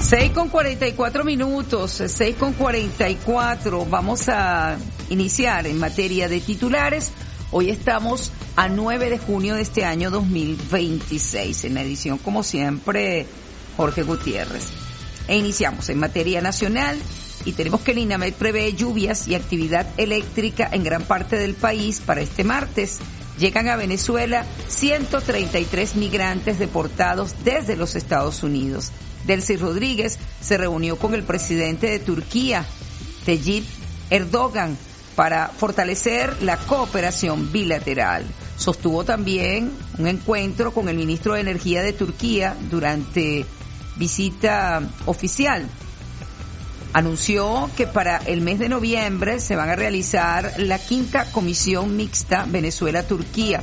6:44, 6:44. Vamos a iniciar en materia de titulares. Hoy estamos a 9 de junio de este año 2026. En la edición, como siempre, Jorge Gutiérrez. E iniciamos en materia nacional y tenemos que el INAMED prevé lluvias y actividad eléctrica en gran parte del país para este martes. Llegan a Venezuela 133 migrantes deportados desde los Estados Unidos. Delcy Rodríguez se reunió con el presidente de Turquía, Tayyip Erdogan, para fortalecer la cooperación bilateral. Sostuvo también un encuentro con el ministro de Energía de Turquía durante visita oficial. Anunció que para el mes de noviembre se van a realizar la 5ª Comisión Mixta Venezuela-Turquía.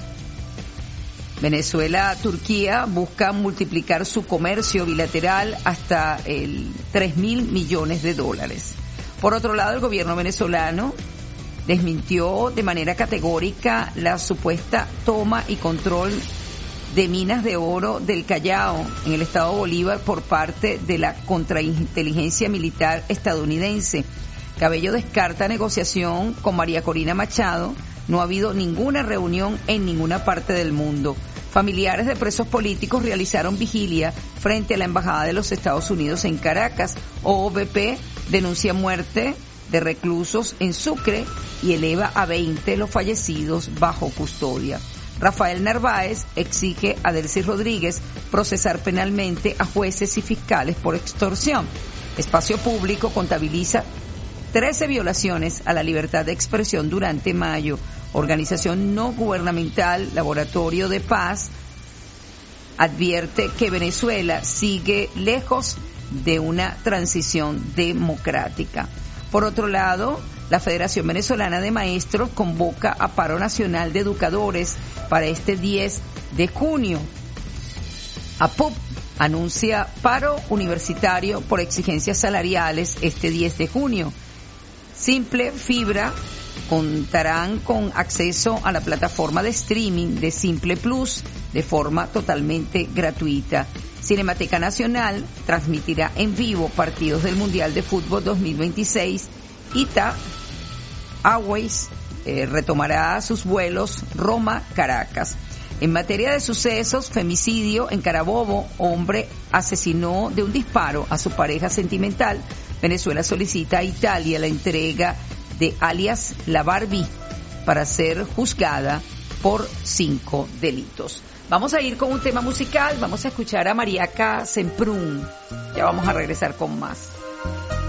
Venezuela-Turquía busca multiplicar su comercio bilateral hasta el 3.000 millones de dólares. Por otro lado, el gobierno venezolano desmintió de manera categórica la supuesta toma y control de minas de oro del Callao en el estado Bolívar por parte de la contrainteligencia militar estadounidense. Cabello descarta negociación con María Corina Machado. No ha habido ninguna reunión en ninguna parte del mundo. Familiares de presos políticos realizaron vigilia frente a la Embajada de los Estados Unidos en Caracas. OVP denuncia muerte de reclusos en Sucre y eleva a 20 los fallecidos bajo custodia. Rafael Narváez exige a Delcy Rodríguez procesar penalmente a jueces y fiscales por extorsión. Espacio Público contabiliza 13 violaciones a la libertad de expresión durante mayo. Organización no gubernamental Laboratorio de Paz advierte que Venezuela sigue lejos de una transición democrática. Por otro lado, la Federación Venezolana de Maestros convoca a paro nacional de educadores para este 10 de junio. APUP anuncia paro universitario por exigencias salariales este 10 de junio. Simple Fibra contarán con acceso a la plataforma de streaming de Simple Plus de forma totalmente gratuita. Cinemateca Nacional transmitirá en vivo partidos del Mundial de Fútbol 2026. ITA Airways retomará sus vuelos Roma-Caracas. En materia de sucesos, femicidio en Carabobo, hombre asesinó de un disparo a su pareja sentimental. Venezuela solicita a Italia la entrega de alias La Barbie para ser juzgada por 5 delitos. Vamos a ir con un tema musical, vamos a escuchar a Mariaca Semprún. Ya vamos a regresar con más.